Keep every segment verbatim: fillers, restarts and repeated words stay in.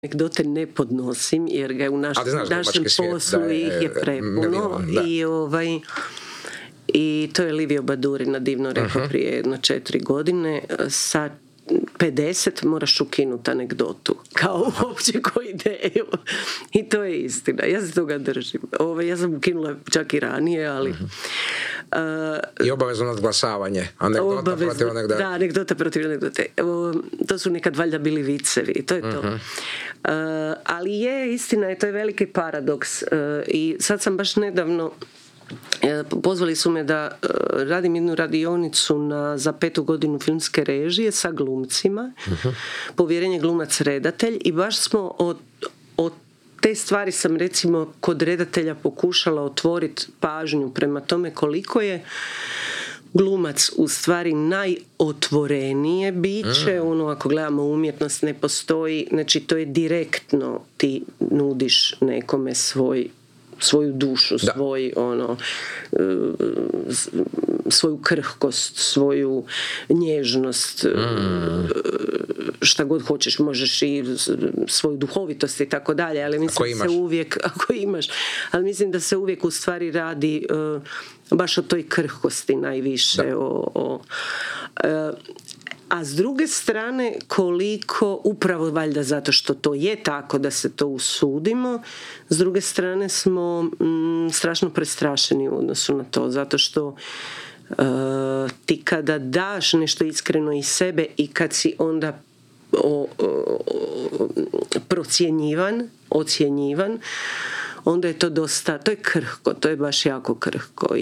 anegdote ne podnosim jer ga je u naš, našem poslu da je, ih je prepuno milion, i ovaj i to je Livio Badurina divno rekao uh-huh. prije jedno četiri godine. Sa pedeset moraš ukinuti anegdotu kao uopće koju ideju i to je istina, ja se toga držim. Ovo, ja sam ukinula čak i ranije, ali uh-huh. uh, i obavezno nadglasavanje anegdota obavezno, protiv anegdote. Da, anegdota protiv anegdote. Uh, to su nekad valjda bili vicevi, to je to. Uh-huh. Uh, ali je istina, je to je veliki paradoks uh, i sad sam baš nedavno pozvali su me da uh, radim jednu radionicu na, za petu godinu filmske režije sa glumcima, uh-huh. povjerenje glumac redatelj, i baš smo od, od te stvari sam recimo kod redatelja pokušala otvoriti pažnju prema tome koliko je glumac u stvari najotvorenije biće, mm. ono ako gledamo umjetnost ne postoji, znači to je direktno ti nudiš nekome svoj svoju dušu, da. svoj ono svoju krhkost, svoju nježnost, mm. šta god hoćeš, možeš i svoju duhovitost i tako dalje, ali mislim se uvijek, ako imaš, ali mislim da se uvijek u stvari radi uh, baš o toj krhkosti najviše, da. o, o uh, a s druge strane koliko, upravo valjda zato što to je tako da se to usudimo, s druge strane smo mm, strašno prestrašeni u odnosu na to, zato što uh, ti kada daš nešto iskreno iz sebe i kad si onda o, o, o, procjenjivan, ocjenjivan, onda je to dosta, to je krhko, to je baš jako krhko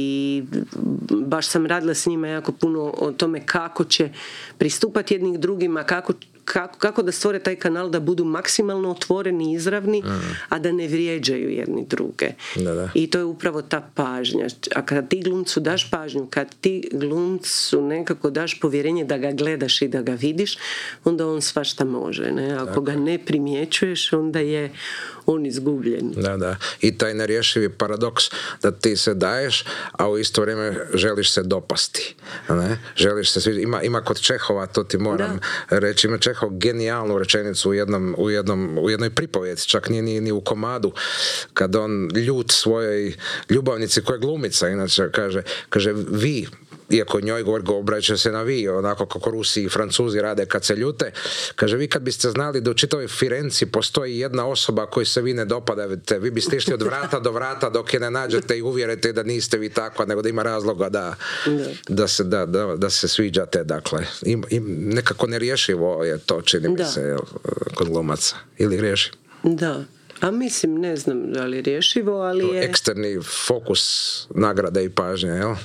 i baš sam radila s njima jako puno o tome kako će pristupati jednih drugima, kako, kako, kako da stvore taj kanal da budu maksimalno otvoreni i izravni, mm. a da ne vrijeđaju jedni druge. Da, da. I to je upravo ta pažnja. A kada ti glumcu daš pažnju, kad ti glumcu nekako daš povjerenje da ga gledaš i da ga vidiš, onda on svašta može. Ne? Ako ga ne primjećuješ, onda je on izgubljen. Da, da. I taj nerješivi paradoks da ti se daješ, a u isto vrijeme želiš se dopasti. Ne? Želiš se svi... Ima, ima kod Čehova, to ti moram da. reći, ima Čehov genijalnu rečenicu u jednom, u jednom, u jednoj pripovjedi, čak nije ni, ni u komadu, kad on ljut svojoj ljubavnici koja je glumica, inače kaže, kaže vi, iako njoj govori, obraća se na vi, onako kako Rusi i Francuzi rade kad se ljute, kaže, vi kad biste znali da u čitavoj Firenci postoji jedna osoba koju se vi ne dopadate, vi biste išli od vrata do vrata dok je ne nađete i uvjerite da niste vi takva, nego da ima razloga da, da, se, da, da, da se sviđate, dakle. I, i nekako nerješivo je to, čini mi se, kod glumaca. Ili riješi? Da. A mislim, ne znam da li je rješivo, ali je... Eksterni fokus nagrade i pažnje, jel?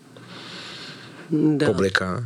Da. Publika.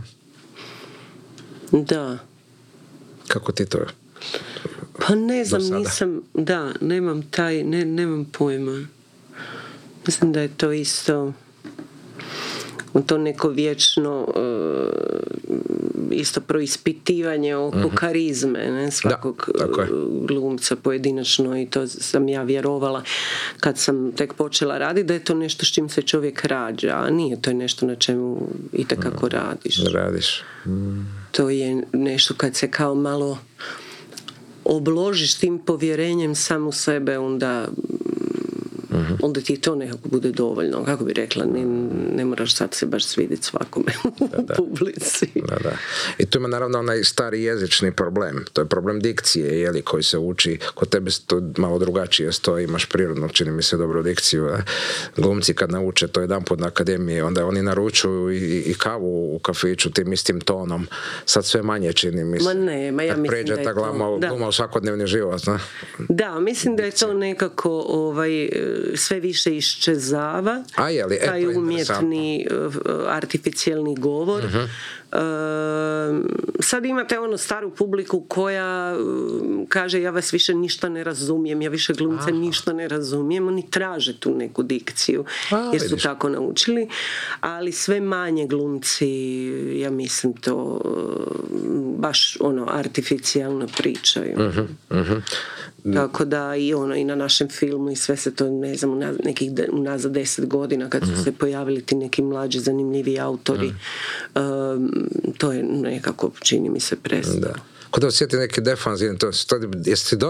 Da. Kako ti to? Pa ne znam, nisam, da, nemam taj, ne, nemam pojma. Mislim da je to isto to neko vječno uh, isto proispitivanje oko mm-hmm. karizme, ne, svakog da, glumca pojedinačno, i to sam ja vjerovala kad sam tek počela raditi, da je to nešto s čim se čovjek rađa, a nije, to je nešto na čemu itekako mm. radiš. Radiš. Mm. To je nešto kad se kao malo obložiš tim povjerenjem sam u sebe, onda mm-hmm. onda ti to nekako bude dovoljno. Kako bi rekla, ne, ne moraš sad se baš svidjeti svakome u da, publici. Da, da. I tu ima naravno onaj stari jezični problem. To je problem dikcije, jeli, koji se uči. Kod tebe to malo drugačije stoji, imaš prirodno, čini mi se, dobru dikciju. A glumci kad nauče to jedan put na akademiji, onda oni naručuju i, i kavu u kafiću tim istim tonom. Sad sve manje, čini mi se. Ma ne, ma ja mislim pređe da je ta gluma, to... gluma u svakodnevni život. Ne? Da, mislim da je to nekako ovaj, sve više iščezava. A je li? E, taj umjetni artificijelni govor. Uh-huh. Uh, sad imate ono staru publiku koja uh, kaže, ja vas više ništa ne razumijem, ja više glumce Aha. ništa ne razumijem. Oni traže tu neku dikciju, A, jer su vidiš. tako naučili, ali sve manje glumci, ja mislim, to uh, baš ono artificijalno pričaju. Uh-huh. Uh-huh. Tako da i ono i na našem filmu i sve se to, ne znam, nekih unazad deset godina kad su mm-hmm. se pojavili ti neki mlađi zanimljivi autori, mm. um, to je nekako, čini mi se, prestalo. kod da osjeti neki defanzivni, to, to, jesi ti